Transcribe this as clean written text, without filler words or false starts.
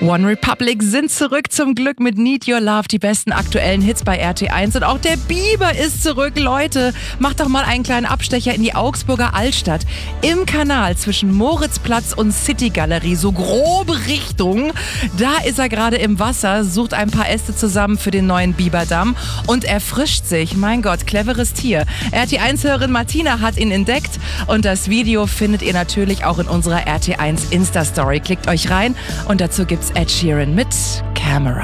One Republic sind zurück, zum Glück mit Need Your Love, die besten aktuellen Hits bei RT1. Und auch der Biber ist zurück. Leute, macht doch mal einen kleinen Abstecher in die Augsburger Altstadt. Im Kanal zwischen Moritzplatz und City-Galerie, so grobe Richtung. Da ist er gerade im Wasser, sucht ein paar Äste zusammen für den neuen Biberdamm und erfrischt sich. Mein Gott, cleveres Tier. RT1-Hörerin Martina hat ihn entdeckt und das Video findet ihr natürlich auch in unserer RT1 Insta-Story. Klickt euch rein und dazu gibt's Ed Sheeran mit Camera.